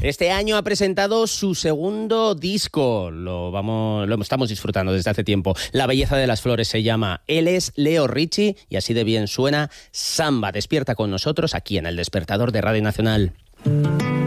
Este año ha presentado su segundo disco. Lo estamos disfrutando desde hace tiempo. La belleza de las flores se llama. Él es Leo Richie y así de bien suena Samba. Despierta con nosotros aquí en El Despertador de Radio Nacional.